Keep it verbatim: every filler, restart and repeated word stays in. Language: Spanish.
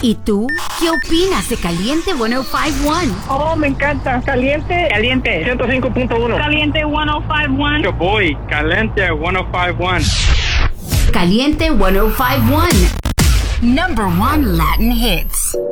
¿Y tú? ¿Qué opinas de Caliente ciento cincuenta y uno? Oh, me encanta. Caliente. Caliente ciento cinco punto uno. Caliente ciento cincuenta y uno. Yo voy. Caliente ciento cincuenta y uno. Caliente ciento cincuenta y uno. Number one Latin hits.